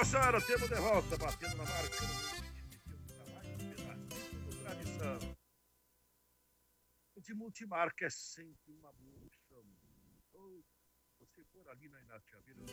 moçada, temos de volta, batendo na marca do mais um pedacinho de tradição. De multimarca é sempre uma boa opção. Ou você for ali na Inácio Xavier,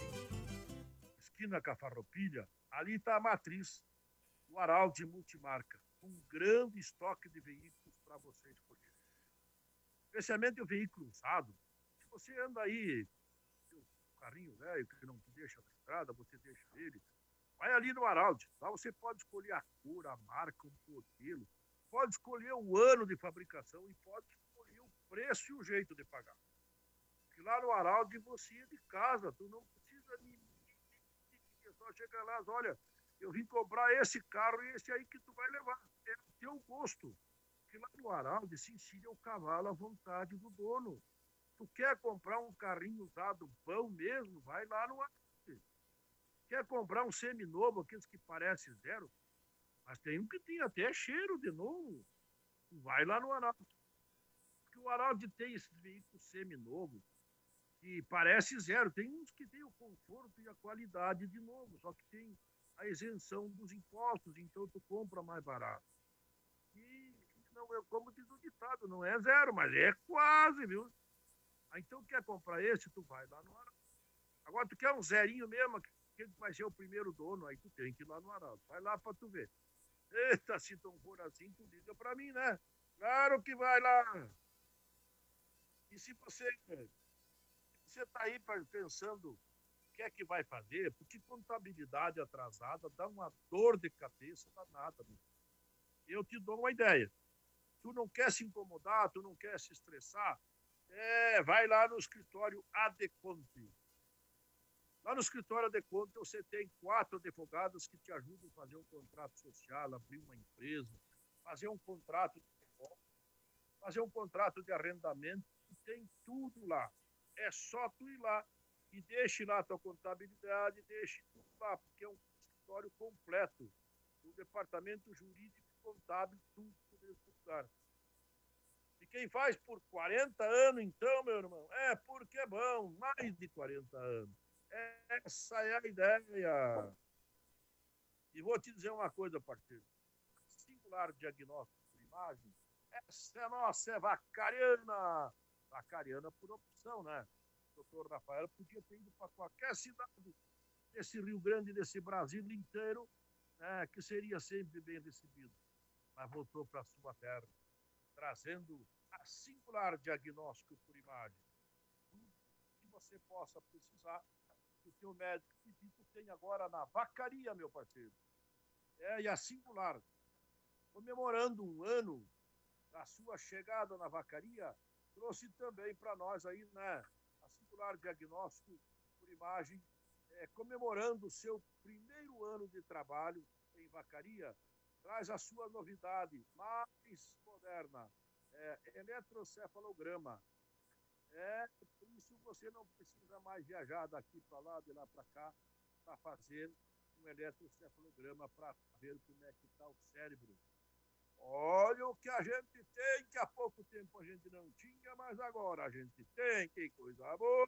esquina com a Farroupilha, ali está a matriz, o Araldi Multimarca, um grande estoque de veículos para você escolher. Especialmente o veículo usado. Se você anda aí, um carrinho velho que não te deixa na estrada, você deixa ele. Vai ali no Araldi. Lá você pode escolher a cor, a marca, o modelo. Pode escolher o ano de fabricação e pode escolher o preço e o jeito de pagar. Porque lá no Araldi você é de casa, tu não precisa de só chegar lá, olha, eu vim comprar esse carro e esse aí que tu vai levar. É o teu gosto. Porque lá no Araldi se ensina o cavalo à vontade do dono. Tu quer comprar um carrinho usado bom mesmo, vai lá no Araldi. Quer comprar um seminovo, aqueles que parecem zero, mas tem um que tem até cheiro de novo. Vai lá no Araldi. Porque o Araldi tem esses veículos seminovos que parece zero. Tem uns que tem o conforto e a qualidade de novo, só que tem a isenção dos impostos, então tu compra mais barato. E não é como diz o ditado, não é zero, mas é quase, viu? Então quer comprar esse, tu vai lá no Araldi. Agora tu quer um zerinho mesmo, que vai ser o primeiro dono, aí tu tem que ir lá no Araldi. Vai lá pra tu ver. Eita, se tu for assim, tu liga pra mim, né? Claro que vai lá. E se você tá aí pensando o que é que vai fazer, porque contabilidade atrasada dá uma dor de cabeça danada. Meu. Eu te dou uma ideia. Tu não quer se incomodar, tu não quer se estressar, vai lá no escritório Adeconte. Lá no escritório Adeconte você tem 4 advogados que te ajudam a fazer um contrato social, abrir uma empresa, fazer um contrato de negócio, fazer um contrato de arrendamento, tem tudo lá. É só tu ir lá e deixe lá a tua contabilidade, deixe tudo lá, porque é um escritório completo. O departamento jurídico e contábil, tudo no mesmo lugar. E quem faz por 40 anos, então, meu irmão, é porque é bom, mais de 40 anos. Essa é a ideia. E vou te dizer uma coisa, parceiro. Singular diagnóstico por imagem, essa é nossa, é vacariana. Vacariana por opção, né? O doutor Rafael podia ter ido para qualquer cidade desse Rio Grande, desse Brasil inteiro, né, que seria sempre bem recebido. Mas voltou para a sua terra, trazendo a singular diagnóstico por imagem. Tudo que você possa precisar, que o teu médico pedido tem agora na vacaria, meu parceiro. E a singular, comemorando um ano da sua chegada na vacaria, trouxe também para nós aí, né, a singular diagnóstico por imagem, comemorando o seu primeiro ano de trabalho em vacaria, traz a sua novidade mais moderna, eletrocefalograma. Por isso você não precisa mais viajar daqui para lá, de lá para cá, para fazer um eletrocefalograma para ver como é que está o cérebro. Olha o que a gente tem, que há pouco tempo a gente não tinha, mas agora a gente tem, que coisa boa.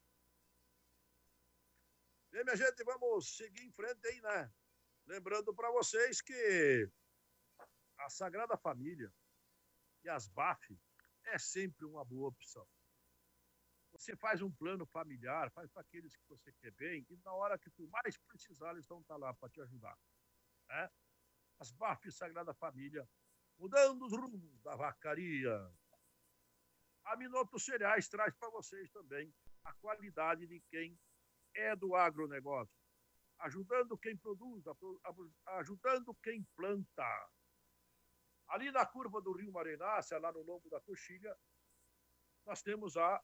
Bem, minha gente, vamos seguir em frente aí, né? Lembrando para vocês que a Sagrada Família e as BAF é sempre uma boa opção. Você faz um plano familiar, faz para aqueles que você quer bem, e na hora que tu mais precisar, eles vão estar lá para te ajudar. Né? As BAF Sagrada Família, mudando os rumos da vacaria. A Minuto Cereais traz para vocês também a qualidade de quem é do agronegócio, ajudando quem produz, ajudando quem planta. Ali na curva do Rio Marenácia, lá no lombo da Coxilha, nós temos a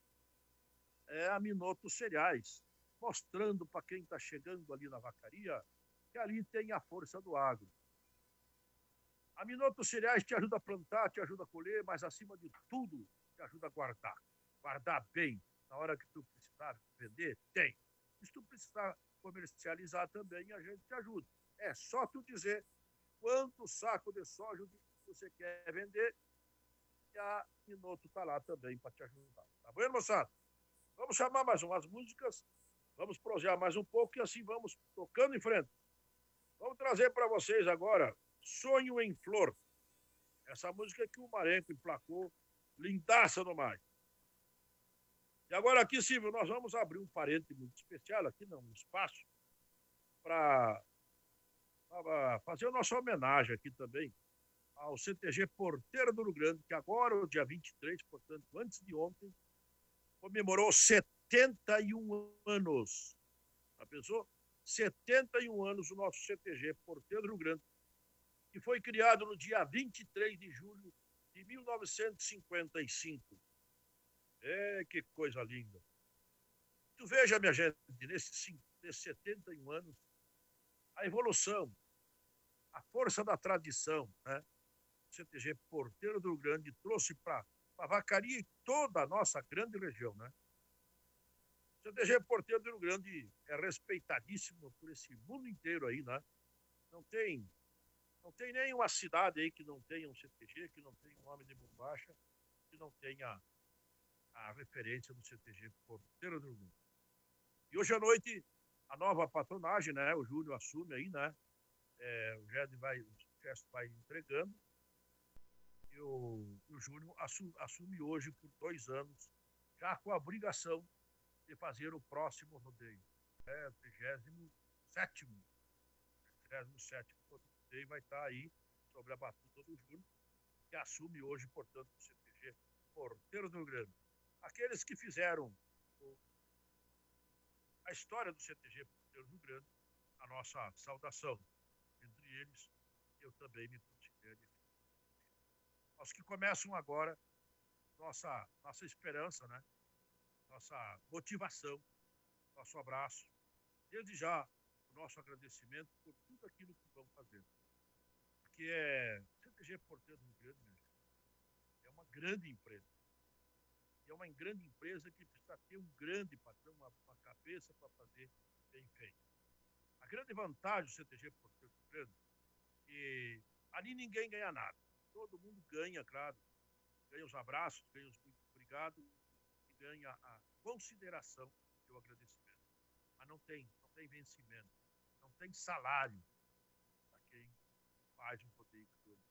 Minuto Cereais, mostrando para quem está chegando ali na vacaria que ali tem a força do agro. A Minuto Cereais te ajuda a plantar, te ajuda a colher, mas acima de tudo, te ajuda a guardar. Guardar bem. Na hora que tu precisar vender, tem. Se tu precisar comercializar também, a gente te ajuda. É só tu dizer quanto saco de soja você quer vender e a Minuto está lá também para te ajudar. Tá bom, moçada? Vamos chamar mais umas músicas Vamos prosear mais um pouco e assim vamos tocando em frente. Vamos trazer para vocês agora Sonho em Flor. Essa música que o Marenco emplacou, lindaça no mais. E agora aqui, Silvio, nós vamos abrir um parente muito especial aqui no espaço para fazer a nossa homenagem aqui também ao CTG Porteiro do Rio Grande, que agora, o dia 23, portanto, antes de ontem, comemorou 71 anos. Já pensou? 71 anos o nosso CTG Porteiro do Rio Grande, que foi criado no dia 23 de julho de 1955. Que coisa linda. Tu veja, minha gente, nesses 71 anos, a evolução, a força da tradição, né? O CTG Porteiro do Rio Grande trouxe para a Vacaria e toda a nossa grande região, né? O CTG Porteiro do Rio Grande é respeitadíssimo por esse mundo inteiro aí, né? Não tem nenhuma cidade aí que não tenha um CTG, que não tenha um nome de bombacha, que não tenha a referência do CTG Porteiro do Rio Grande. E hoje à noite, a nova patronagem, né? O Júnior assume aí, né? O Ged vai entregando. E o Júnior assume hoje por 2 anos, já com a obrigação de fazer o próximo rodeio. 37º rodeio vai estar aí sobre a batuta do Júnior, que assume hoje, portanto, o CTG Porteiro do Rio Grande. Aqueles que fizeram a história do CTG Porteiro do Rio Grande, a nossa saudação. Entre eles, eu também me considero. Aos que começam agora, nossa esperança, né? Nossa motivação, nosso abraço. Desde já, o nosso agradecimento por tudo aquilo que vão fazer. Porque CTG Porteiro do Rio Grande é uma grande empresa. E é uma grande empresa que precisa ter um grande patrão, uma cabeça para fazer bem feito. A grande vantagem do CTG Porteiro do Rio Grande é que ali ninguém ganha nada. Todo mundo ganha, claro. Ganha os abraços, ganha os muito obrigado e ganha a consideração e o agradecimento. Mas não tem vencimento, não tem salário para quem faz um rodeio de olho.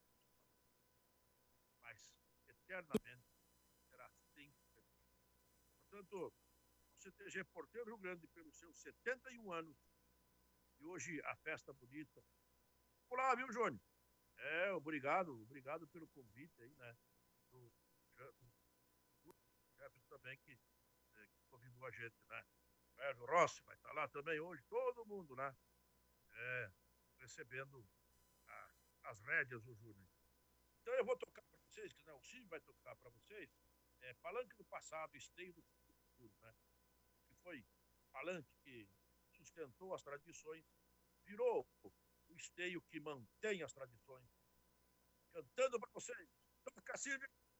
Mas eternamente será sempre. Portanto, o CTG Porteiro Rio Grande, pelos seus 71 anos, e hoje a festa bonita. Olá, viu, Jônio? Obrigado pelo convite aí, né? Do Jefferson também, que convidou a gente, né? O Rossi vai estar lá também hoje, todo mundo, né? Recebendo as rédeas do Júnior. Então eu vou tocar para vocês, que não, o Silvio vai tocar para vocês, Palanque do Passado, Esteio do Futuro, né? Que foi Palanque que sustentou as tradições, virou o esteio que mantém as tradições. Cantando para vocês, toca Silvio.